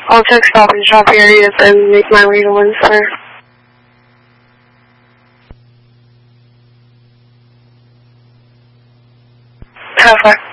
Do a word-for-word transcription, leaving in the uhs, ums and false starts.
I'll check Stop and Shop areas and make my way to Windsor. Have fun.